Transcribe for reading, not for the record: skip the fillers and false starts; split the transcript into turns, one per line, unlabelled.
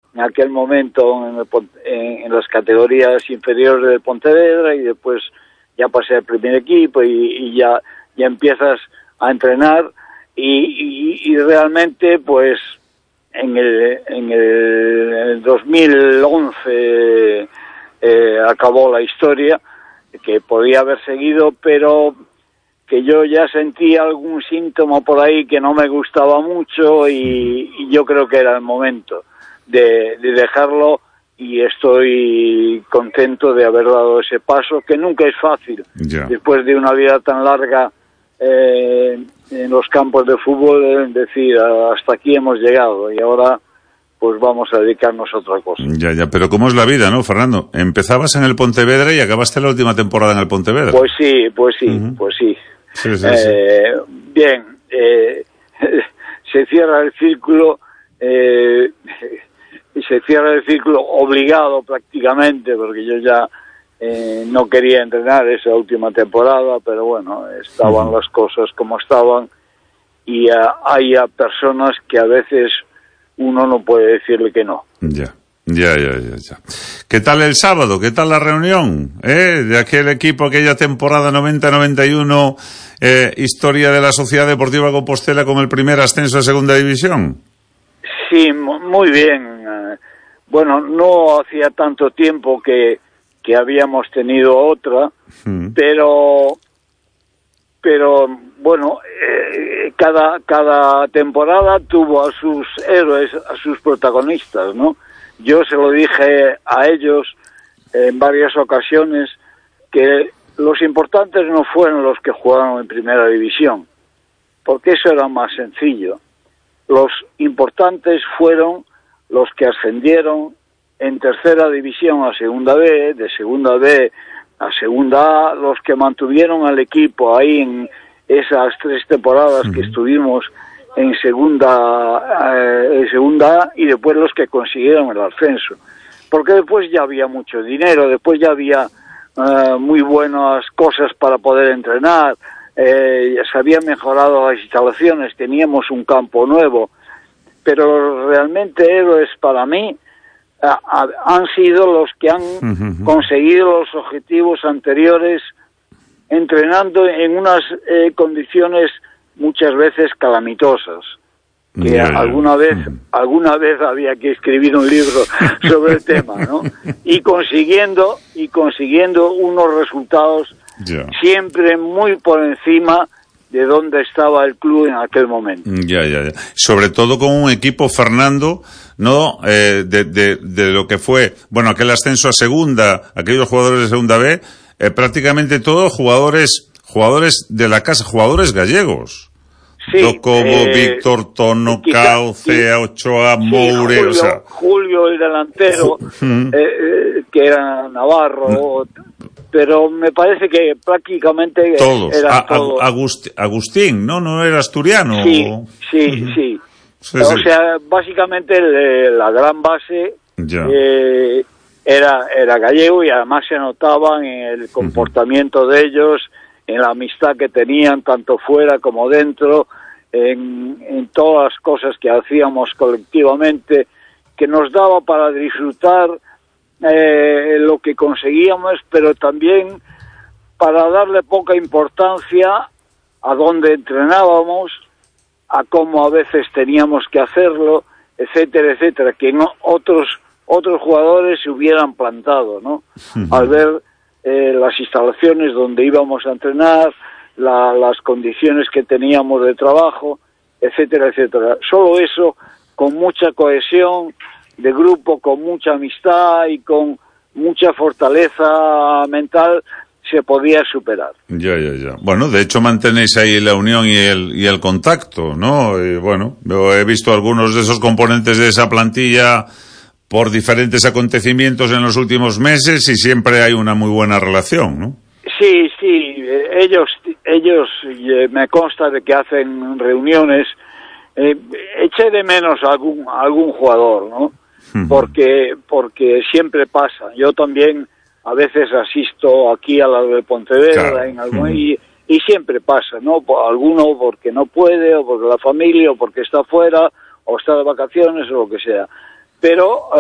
en aquel momento en las categorías inferiores del Pontevedra, y después ya pasé al primer equipo y ya empiezas a entrenar y realmente pues en el 2011 acabó la historia, que podía haber seguido, pero que yo ya sentía algún síntoma por ahí que no me gustaba mucho y yo creo que era el momento de dejarlo, y estoy contento de haber dado ese paso, que nunca es fácil, después de una vida tan larga en los campos de fútbol, decir hasta aquí hemos llegado y ahora pues vamos a dedicarnos a otra cosa.
Ya, pero ¿cómo es la vida, no, Fernando? Empezabas en el Pontevedra y acabaste la última temporada en el Pontevedra.
Pues sí.
Sí.
Bien, se cierra el círculo, y se cierra el círculo obligado prácticamente, porque yo ya no quería entrenar esa última temporada, pero bueno, estaban las cosas como estaban, y hay personas que a veces uno no puede decirle que no.
Ya. ¿Qué tal el sábado? ¿Qué tal la reunión? De aquel equipo, aquella temporada 90-91, historia de la Sociedad Deportiva Compostela con el primer ascenso a Segunda División.
Sí, muy bien. Bueno, no hacía tanto tiempo que habíamos tenido otra, pero bueno, cada temporada tuvo a sus héroes, a sus protagonistas, ¿no? Yo se lo dije a ellos en varias ocasiones que los importantes no fueron los que jugaron en primera división, porque eso era más sencillo. Los importantes fueron los que ascendieron en tercera división a segunda B, de segunda B a segunda A, los que mantuvieron al equipo ahí en esas 3 temporadas que estuvimos en segunda A, y después los que consiguieron el ascenso, porque después ya había mucho dinero, después ya había muy buenas cosas para poder entrenar, se habían mejorado las instalaciones, teníamos un campo nuevo, pero realmente héroes para mí han sido los que han conseguido los objetivos anteriores, entrenando en unas condiciones muchas veces calamitosas, que alguna vez había que escribir un libro sobre el tema, ¿no? Y consiguiendo unos resultados siempre muy por encima de donde estaba el club en aquel momento.
Ya. Sobre todo con un equipo, Fernando, ¿no? De lo que fue, bueno, aquel ascenso a segunda, aquellos jugadores de segunda B, prácticamente todos jugadores de la casa, jugadores gallegos.
Sí,
como Víctor, Tono, Cauce, Ochoa, Moure,
Julio el delantero, que era navarro, pero me parece que prácticamente
todos.
Eran todos.
Agustín, ¿no era asturiano?
Sí. O sea, básicamente la gran base era gallego, y además se notaba en el comportamiento de ellos, en la amistad que tenían tanto fuera como dentro, en todas las cosas que hacíamos colectivamente, que nos daba para disfrutar lo que conseguíamos, pero también para darle poca importancia a dónde entrenábamos, a cómo a veces teníamos que hacerlo, etcétera, que no otros jugadores se hubieran plantado, ¿no? Al ver las instalaciones donde íbamos a entrenar, las condiciones que teníamos de trabajo, etcétera. Solo eso, con mucha cohesión de grupo, con mucha amistad y con mucha fortaleza mental, se podía superar.
Ya. Bueno, de hecho mantenéis ahí la unión y el contacto, ¿no? Y bueno, he visto algunos de esos componentes de esa plantilla por diferentes acontecimientos en los últimos meses, y siempre hay una muy buena relación, ¿no?
Sí, ellos me consta de que hacen reuniones. Eché de menos a algún jugador, ¿no? Porque siempre pasa. Yo también a veces asisto aquí a la de Pontevedra, y siempre pasa, ¿no? Alguno porque no puede, o porque la familia, o porque está fuera, o está de vacaciones, o lo que sea. Pero